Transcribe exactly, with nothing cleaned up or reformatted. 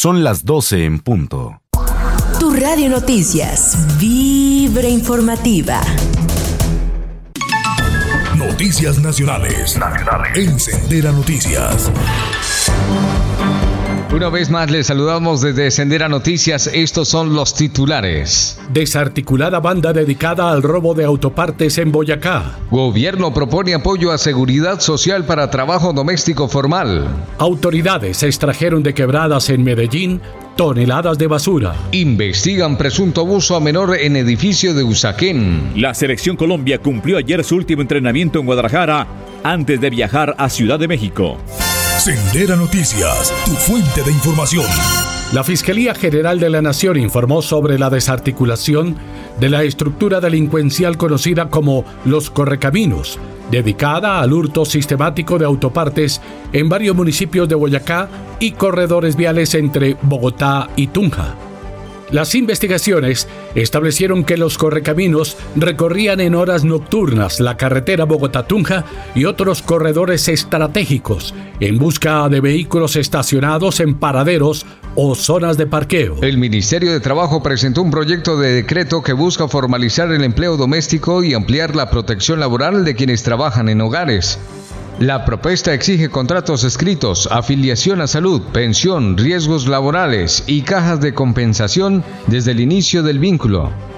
Son las doce en punto. Tu Radio Noticias, Vibra Informativa. Noticias nacionales. Nacionales. En Sendera Noticias. Una vez más les saludamos desde Sendera Noticias. Estos son los titulares. Desarticulada banda dedicada al robo de autopartes en Boyacá. Gobierno propone apoyo a seguridad social para trabajo doméstico formal. Autoridades extrajeron de quebradas en Medellín toneladas de basura. Investigan presunto abuso a menor en edificio de Usaquén. La Selección Colombia cumplió ayer su último entrenamiento en Guadalajara antes de viajar a Ciudad de México. Sendera Noticias, tu fuente de información. La Fiscalía General de la Nación informó sobre la desarticulación de la estructura delincuencial conocida como Los Correcaminos, dedicada al hurto sistemático de autopartes en varios municipios de Boyacá y corredores viales entre Bogotá y Tunja. Las investigaciones establecieron que los correcaminos recorrían en horas nocturnas la carretera Bogotá-Tunja y otros corredores estratégicos en busca de vehículos estacionados en paraderos o zonas de parqueo. El Ministerio de Trabajo presentó un proyecto de decreto que busca formalizar el empleo doméstico y ampliar la protección laboral de quienes trabajan en hogares. La propuesta exige contratos escritos, afiliación a salud, pensión, riesgos laborales y cajas de compensación desde el inicio del vínculo.